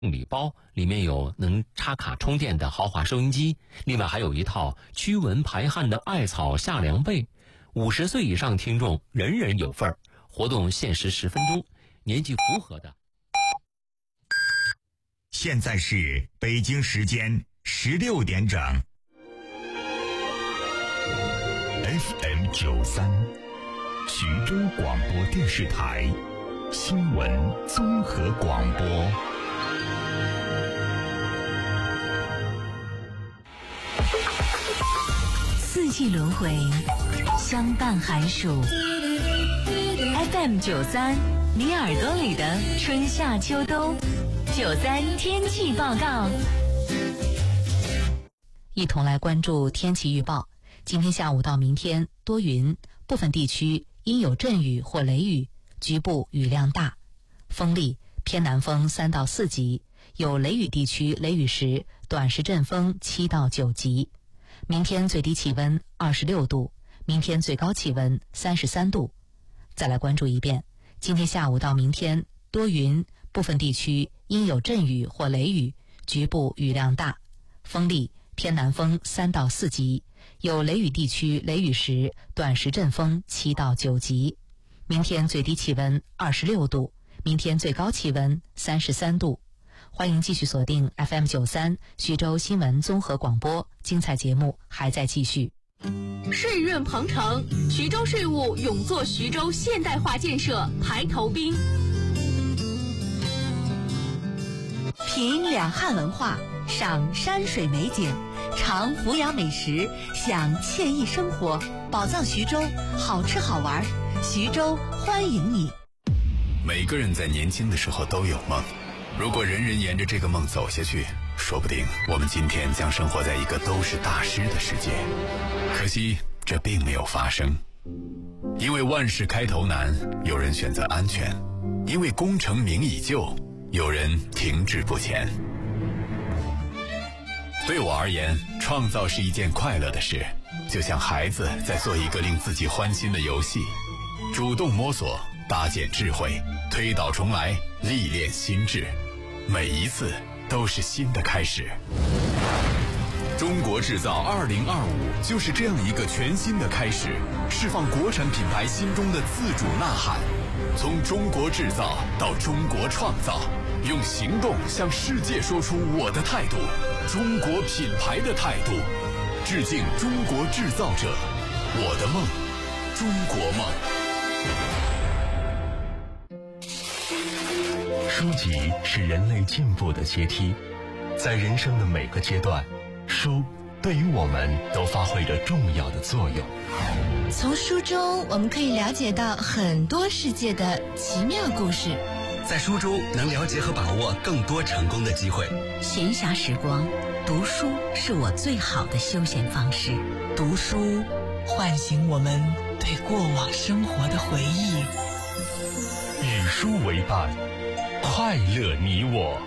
礼包，里面有能插卡充电的豪华收音机，另外还有一套驱蚊排汗的艾草夏凉被。50岁以上听众人人有份儿。活动限时10分钟，年纪符合的。 现在是北京时间16点整。FM 93，徐州广播电视台新闻综合广播。 四季轮回，相伴寒暑。FM 93，你耳朵里的春夏秋冬。93天气报告，一同来关注天气预报。今天下午到明天多云，部分地区阴有阵雨或雷雨，局部雨量大，风力偏南风3到4级，有雷雨地区雷雨时短时阵风7到9级。明天最低气温26度，明天最高气温33度。再来关注一遍，今天下午到明天多云，部分地区阴有阵雨或雷雨，局部雨量大，风力偏南风3到4级，有雷雨地区雷雨时短时阵风7到9级。明天最低气温26度，明天最高气温33度。欢迎继续锁定 FM 93徐州新闻综合广播，精彩节目还在继续。 税润鹏程，徐州税务永做徐州现代化建设排头兵。 品两汉文化，赏山水美景，尝阜阳美食，享惬意生活，宝藏徐州，好吃好玩，徐州欢迎你。 每个人在年轻的时候都有梦，如果人人沿着这个梦走下去，说不定我们今天将生活在一个都是大师的世界。可惜这并没有发生，因为万事开头难，有人选择安全；因为功成名已就，有人停滞不前。对我而言，创造是一件快乐的事，就像孩子在做一个令自己欢心的游戏，主动摸索，搭建智慧，推倒重来，历练心智，每一次都是新的开始。中国制造2025就是这样一个全新的开始，释放国产品牌心中的自主呐喊，从中国制造到中国创造，用行动向世界说出我的态度，中国品牌的态度。致敬中国制造者，我的梦，中国梦。 书籍是人类进步的阶梯，在人生的每个阶段，书对于我们都发挥着重要的作用。 从书中我们可以了解到很多世界的奇妙故事， 在书中能了解和把握更多成功的机会。 闲暇时光，读书是我最好的休闲方式。 读书唤醒我们对过往生活的回忆。 与书为伴，快乐你我。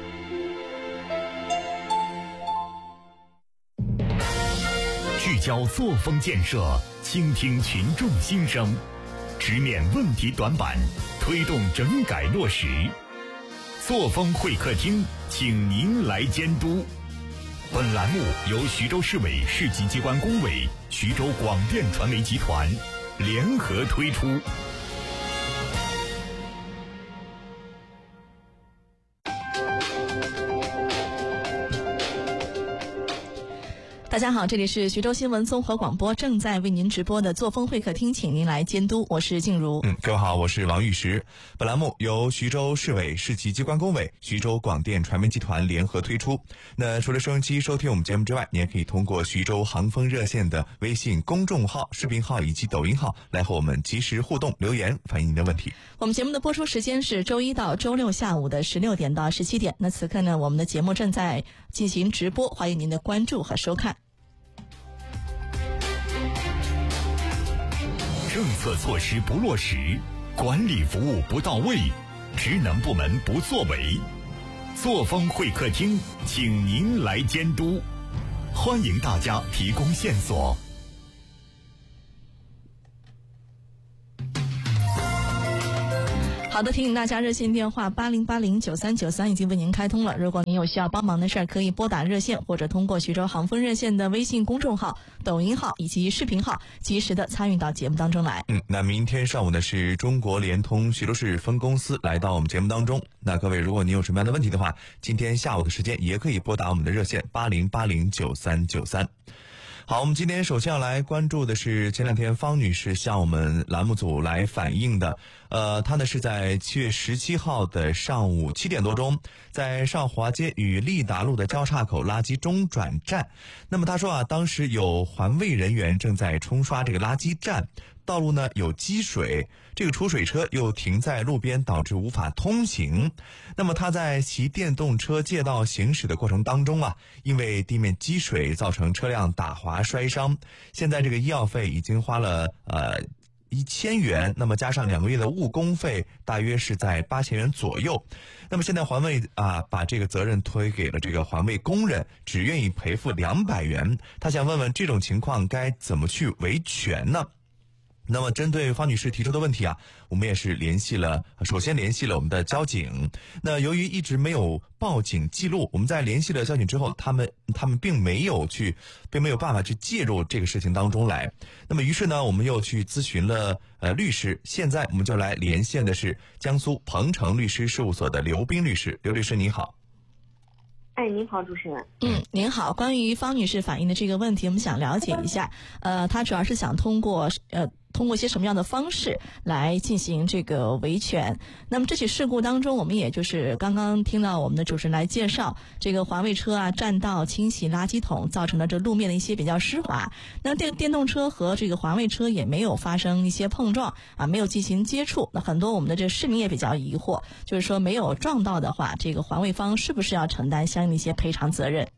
聚焦作风建设，倾听群众心声，直面问题短板，推动整改落实。作风会客厅，请您来监督。本栏目由徐州市委市级机关工委、徐州广电传媒集团联合推出。 大家好，这里是徐州新闻综合广播正在为您直播的作风会客厅，请您来监督，我是静茹。 各位好，我是王玉石。本栏目由徐州市委市级机关工委、徐州广电传媒集团联合推出。那除了收音机收听我们节目之外，你也可以通过徐州航风热线的微信公众号、视频号以及抖音号来和我们及时互动留言，反映您的问题。 我们节目的播出时间是周一到周六下午的16点到17点。那此刻呢，我们的节目正在进行直播，欢迎您的关注和收看。 政策措施不落实，管理服务不到位，职能部门不作为，作风会客厅，请您来监督，欢迎大家提供线索。 好的，提醒大家热线电话80809393已经为您开通了。如果您有需要帮忙的事儿，可以拨打热线，或者通过徐州航风热线的微信公众号、抖音号以及视频号，及时的参与到节目当中来。 那明天上午呢是中国联通徐州市分公司来到我们节目当中。那各位，如果您有什么样的问题的话，今天下午的时间也可以拨打我们的热线80809393。好，我们今天首先要来关注的是前两天方女士向我们栏目组来反映的，她呢是在7月17号的上午7点多钟，在上华街与利达路的交叉口垃圾中转站。那么她说当时有环卫人员正在冲刷这个垃圾站，道路呢有积水，这个储水车又停在路边，导致无法通行。那么他在骑电动车借道行驶的过程当中因为地面积水造成车辆打滑摔伤，现在这个医药费已经花了1000元，那么加上2个月的误工费，大约是在8000元左右。那么现在环卫把这个责任推给了这个环卫工人，只愿意赔付200元。他想问问这种情况该怎么去维权呢？那么针对方女士提出的问题我们也是首先联系了我们的交警。那由于一直没有报警记录，我们在联系了交警之后，他们并没有办法去介入这个事情当中来。那么于是呢，我们又去咨询了律师。现在我们就来连线的是江苏鹏程律师事务所的刘斌律师。刘律师你好。 您好，主持人。 您好，关于方女士反映的这个问题，我们想了解一下，她主要是想通过一些什么样的方式来进行这个维权。那么这起事故当中，我们也就是刚刚听到我们的主持人来介绍，这个环卫车占道清洗垃圾桶，造成了这路面的一些比较湿滑。那电动车和这个环卫车也没有发生一些碰撞没有进行接触。那很多我们的这市民也比较疑惑，就是说没有撞到的话，这个环卫方是不是要承担相应的一些赔偿责任？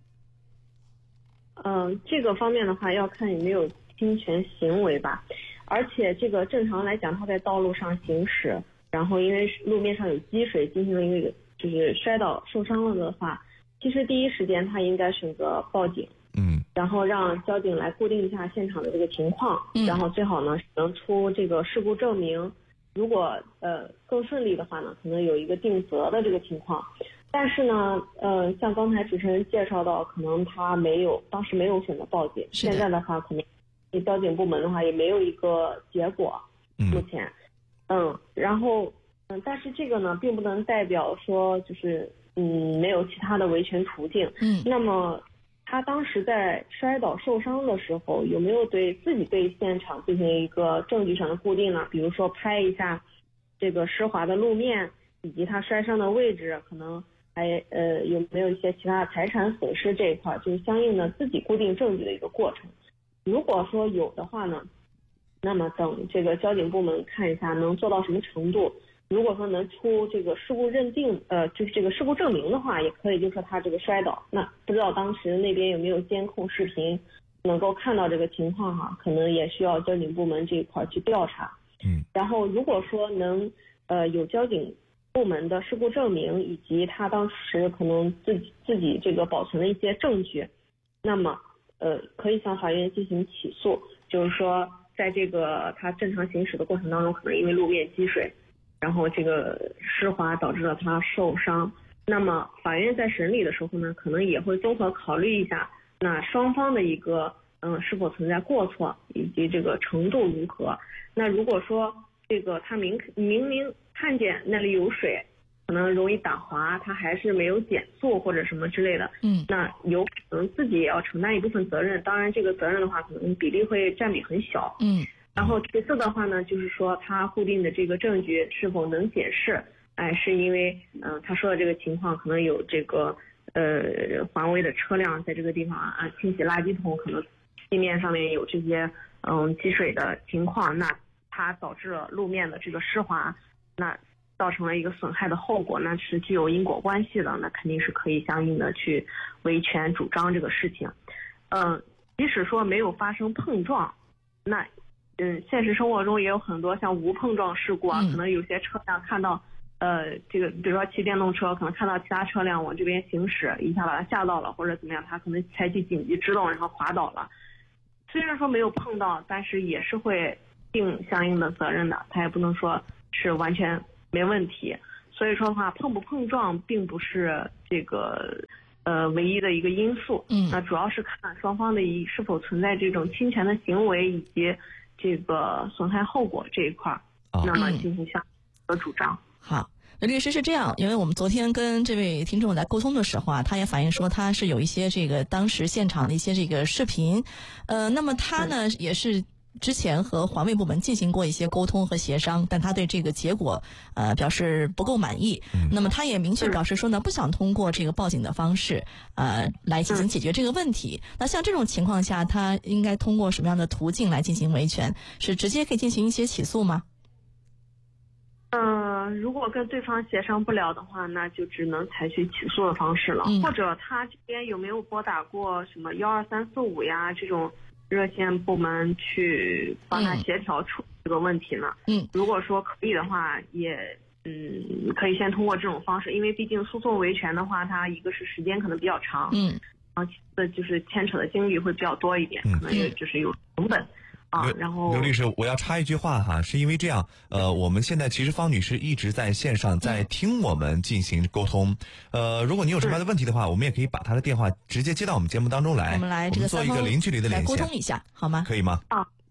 这个方面的话要看有没有侵权行为吧。而且这个正常来讲，他在道路上行驶，然后因为路面上有积水，进行了一个就是摔倒受伤了的话，其实第一时间他应该选择报警，然后让交警来固定一下现场的这个情况，然后最好呢能出这个事故证明。如果更顺利的话呢，可能有一个定责的这个情况。但是呢，像刚才主持人介绍到，可能他当时没有选择报警，现在的话可能交警部门的话也没有一个结果，目前，然后，但是这个呢，并不能代表说就是没有其他的维权途径。那么他当时在摔倒受伤的时候，有没有对现场进行一个证据上的固定呢？比如说拍一下这个湿滑的路面，以及他摔伤的位置，可能还有没有一些其他财产损失这一块，就是相应的自己固定证据的一个过程。如果说有的话呢，那么等这个交警部门看一下能做到什么程度。如果说能出这个事故认定，就是这个事故证明的话，也可以就说他这个摔倒。那不知道当时那边有没有监控视频能够看到这个情况可能也需要交警部门这一块去调查。然后如果说能有交警部门的事故证明，以及他当时可能自己这个保存的一些证据，那么可以向法院进行起诉，就是说在这个他正常行驶的过程当中，可能因为路面积水，然后这个湿滑导致了他受伤。那么法院在审理的时候呢，可能也会综合考虑一下那双方的一个是否存在过错，以及这个程度如何。那如果说这个他明明看见那里有水，可能容易打滑，他还是没有减速或者什么之类的，那有可能自己也要承担一部分责任。当然这个责任的话，可能比例会占比很小。然后其次的话呢，就是说他固定的这个证据是否能显示，是因为他说的这个情况可能有这个环卫的车辆在这个地方清洗垃圾桶，可能地面上面有这些积水的情况，那它导致了路面的这个湿滑，那造成了一个损害的后果，那是具有因果关系的，那肯定是可以相应的去维权主张这个事情。即使说没有发生碰撞，那现实生活中也有很多像无碰撞事故可能有些车辆看到这个比如说骑电动车，可能看到其他车辆往这边行驶，一下把它吓到了或者怎么样，他可能采取紧急制动然后滑倒了。虽然说没有碰到，但是也是会定相应的责任的，他也不能说是完全没问题。所以说的话，碰不碰撞并不是这个唯一的一个因素。那主要是看双方的是否存在这种侵权的行为以及这个损害后果这一块儿，那么进行相应的主张。 好。刘律师是这样，因为我们昨天跟这位听众来沟通的时候啊，他也反映说他是有一些这个当时现场的一些这个视频，那么他呢也是之前和环卫部门进行过一些沟通和协商，但他对这个结果表示不够满意。那么他也明确表示说呢，不想通过这个报警的方式来进行解决这个问题。那像这种情况下，他应该通过什么样的途径来进行维权？是直接可以进行一些起诉吗？ 如果跟对方协商不了的话，那就只能采取起诉的方式了。或者他这边有没有拨打过什么12345呀这种热线部门去帮他协调处理这个问题呢？如果说可以的话，也可以先通过这种方式，因为毕竟诉讼维权的话，它一个是时间可能比较长，然后其次就是牵扯的精力会比较多一点，可能也就是有成本。然后刘律师，我要插一句话哈，是因为这样，我们现在其实方女士一直在线上在听我们进行沟通，如果你有什么样的问题的话，我们也可以把她的电话直接接到我们节目当中来， 我们来这个做一个零距离的连线， 来沟通一下，好吗？ 可以吗？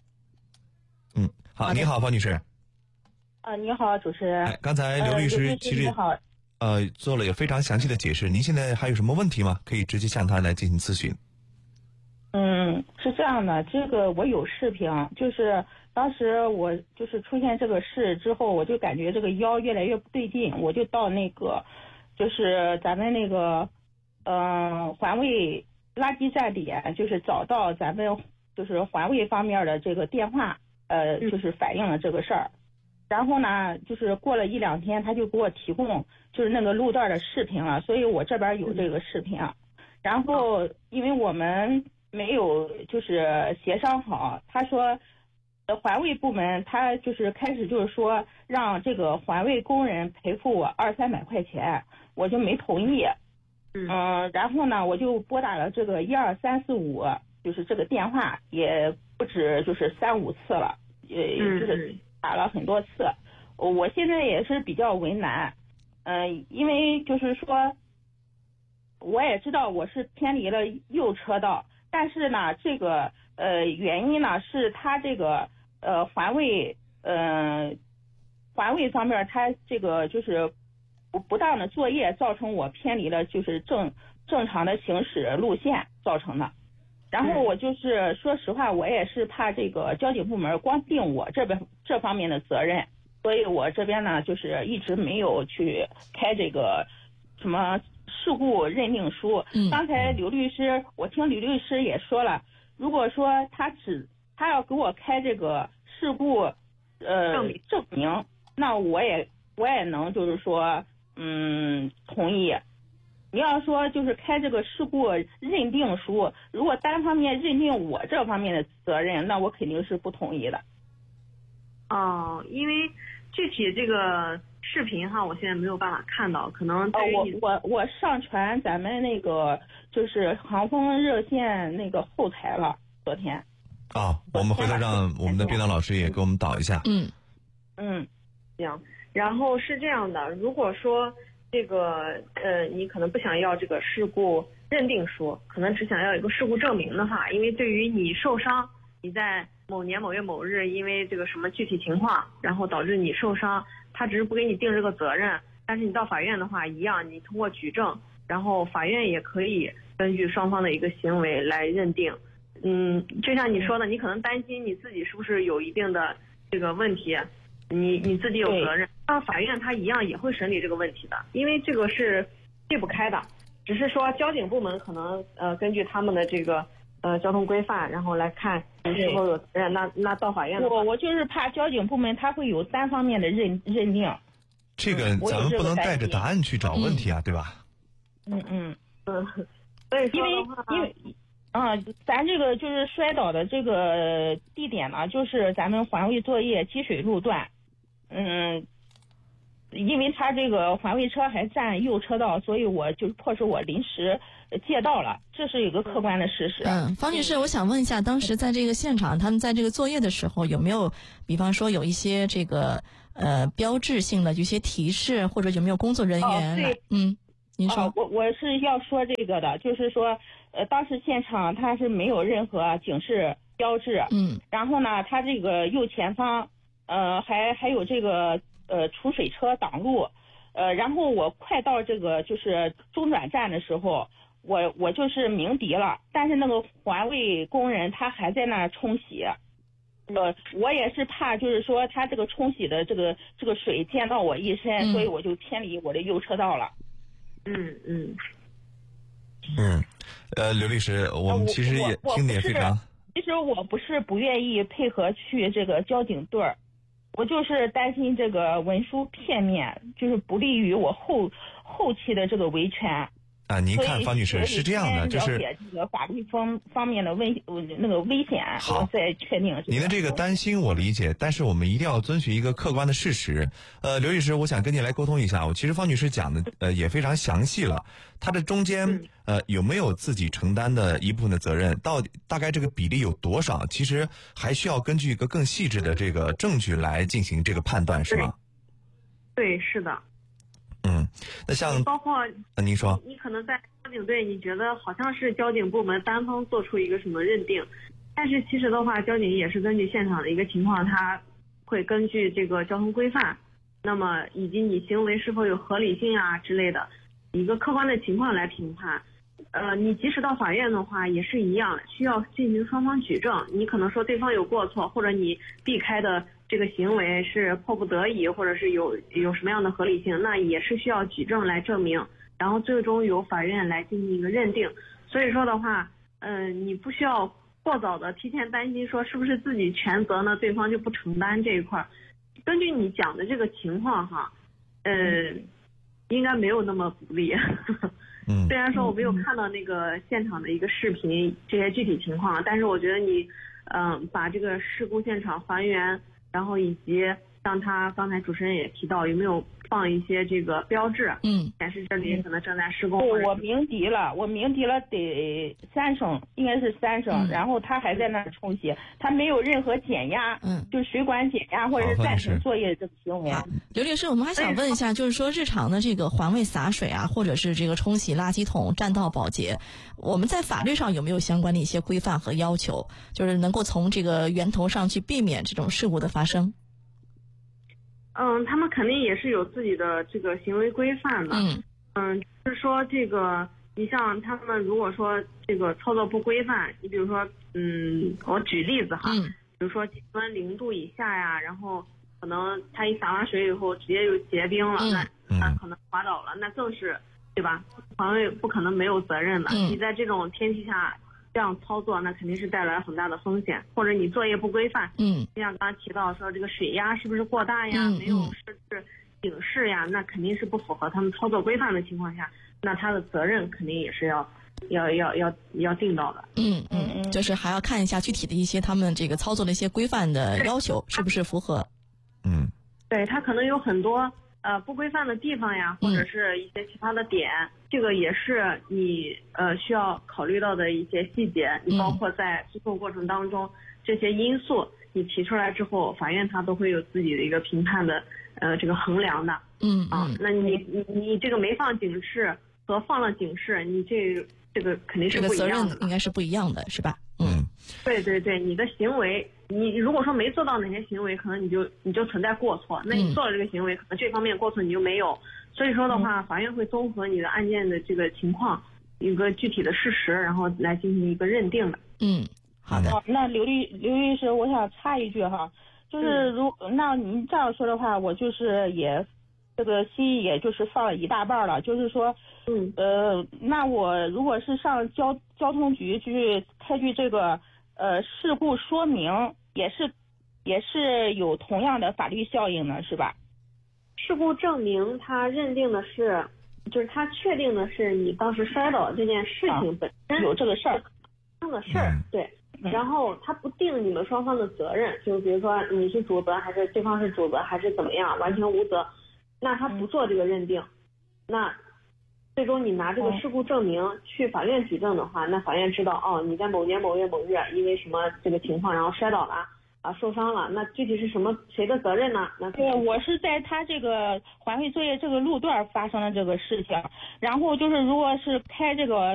好，你好，方女士。 你好，主持人。 刚才刘律师其实做了也非常详细的解释，您现在还有什么问题吗？可以直接向他来进行咨询。 是这样的，这个我有视频，就是当时我就是出现这个事之后，我就感觉这个腰越来越不对劲，我就到那个就是咱们那个环卫垃圾站点，就是找到咱们就是环卫方面的这个电话，就是反映了这个事儿。然后呢，就是过了1-2天，他就给我提供就是那个路段的视频了，所以我这边有这个视频。然后因为我们没有就是协商好，他说环卫部门他就是开始就是说让这个环卫工人赔付我200-300块钱，我就没同意。然后呢，我就拨打了这个12345，就是这个电话也不止就是3-5次了，就是打了很多次。我现在也是比较为难，因为就是说我也知道我是偏离了右车道，但是呢，这个原因呢是他这个环卫方面他这个就是不当的作业造成我偏离了就是正常的行驶路线造成的。然后我就是说实话，我也是怕这个交警部门光定我这方面的责任，所以我这边呢就是一直没有去开这个什么事故认定书。刚才我听刘律师也说了，如果说他要给我开这个事故证明，那我也能就是说同意。你要说就是开这个事故认定书，如果单方面认定我这方面的责任，那我肯定是不同意的。 因为具体这个视频哈，我现在没有办法看到，可能我上传咱们那个就是航风热线那个后台了，昨天。 我们回头让我们的编导老师也给我们导一下。 行。然后是这样的，如果说这个你可能不想要这个事故认定书，可能只想要一个事故证明的话，因为对于你受伤，你在某年某月某日因为这个什么具体情况，然后导致你受伤，他只是不给你定这个责任，但是你到法院的话一样，你通过举证，然后法院也可以根据双方的一个行为来认定。就像你说的，你可能担心你自己是不是有一定的这个问题，你自己有责任，到法院他一样也会审理这个问题的，因为这个是避不开的，只是说交警部门可能根据他们的这个交通规范，然后来看你是否有责任。那到法院的话， 我就是怕交警部门他会有单方面的认定。 这个咱们不能带着答案去找问题啊，对吧？ 所以说因为咱这个就是摔倒的这个地点呢，就是咱们环卫作业积水路段。因为他这个环卫车还占右车道，所以我就迫使我临时借道了，这是一个客观的事实。 方女士，我想问一下，当时在这个现场，他们在这个作业的时候，有没有，比方说有一些这个标志性的一些提示，或者有没有工作人员来？您说。 我是要说这个的，就是说，当时现场它是没有任何警示标志，然后呢，它这个右前方，还有这个储水车挡路，然后我快到这个就是中转站的时候，我就是鸣笛了，但是那个环卫工人他还在那儿冲洗。我也是怕，就是说他这个冲洗的这个水溅到我一身，所以我就偏离我的右车道了。 刘律师，我们其实也听得也非常。 其实我不是不愿意配合去这个交警队儿，我就是担心这个文书片面，就是不利于我后期的这个维权。 您看方女士是这样的，就是了解这个法律方面的危险，我再确定。 您的这个担心我理解，但是我们一定要遵循一个客观的事实。刘律师，我想跟您来沟通一下。其实方女士讲的也非常详细了，她的中间有没有自己承担的一部分的责任，大概这个比例有多少？其实还需要根据一个更细致的这个证据来进行这个判断，是吗？ 对，是的。 那像包括您说， 你可能在交警队，你觉得好像是交警部门单方做出一个什么认定，但是其实的话，交警也是根据现场的一个情况，他会根据这个交通规范，那么以及你行为是否有合理性啊之类的一个客观的情况来评判。你即使到法院的话也是一样，需要进行双方举证。你可能说对方有过错，或者你避开的这个行为是迫不得已，或者是有什么样的合理性，那也是需要举证来证明，然后最终由法院来进行一个认定。所以说的话，你不需要过早的提前担心说是不是自己全责呢，对方就不承担这一块。根据你讲的这个情况哈，应该没有那么不利。虽然说我没有看到那个现场的一个视频这些具体情况，但是我觉得你把这个事故现场还原，然后以及像他刚才主持人也提到有没有放一些这个标志，显示这里可能正在施工。 我鸣笛了得3声，应该是3声，然后他还在那儿冲洗，他没有任何减压，就是水管减压或者是暂停作业这个行为。 刘律师，我们还想问一下，就是说日常的这个环卫洒水啊，或者是这个冲洗垃圾桶、占道保洁，我们在法律上有没有相关的一些规范和要求，就是能够从这个源头上去避免这种事故的发生？ 他们肯定也是有自己的这个行为规范的。就是说这个，你像他们如果说这个操作不规范，你比如说，我举例子哈，比如说气温0度以下呀，然后可能他一洒完水以后直接就结冰了，那可能滑倒了，那更是对吧？环卫不可能没有责任的。你在这种天气下这样操作，那肯定是带来很大的风险，或者你作业不规范，就像刚刚提到说这个水压是不是过大呀，没有设置警示呀，那肯定是不符合他们操作规范的情况下，那他的责任肯定也是要定到的。 就是还要看一下具体的一些他们这个操作的一些规范的要求是不是符合。 对，他可能有很多不规范的地方呀，或者是一些其他的点，这个也是你需要考虑到的一些细节。你包括在诉讼过程当中，这些因素你提出来之后，法院它都会有自己的一个评判的这个衡量的。那你这个没放警示和放了警示，你这个肯定是不一样的。这个责任应该是不一样的，是吧？ 对对对，你的行为，你如果说没做到哪些行为，可能你就存在过错，那你做了这个行为，可能这方面过错你就没有。所以说的话，法院会综合你的案件的这个情况，一个具体的事实，然后来进行一个认定的。 好的。 那刘律师，我想插一句哈，就是那您这样说的话，我就是也这个心也就是放了一大半了，就是说，那我如果是上交通局去开具这个事故说明，也是有同样的法律效应的，是吧？ 事故证明它认定的是，就是它确定的是你当时摔倒这件事情本身有这个事儿， 对。然后他不定你们双方的责任，就比如说你是主责还是对方是主责还是怎么样，完全无责，那他不做这个认定，那最终你拿这个事故证明去法院举证的话，那法院知道你在某年某月某日因为什么这个情况然后摔倒了， 受伤了，那具体是谁的责任呢？那对，我是在他这个环卫作业这个路段发生了这个事情，然后就是如果是开这个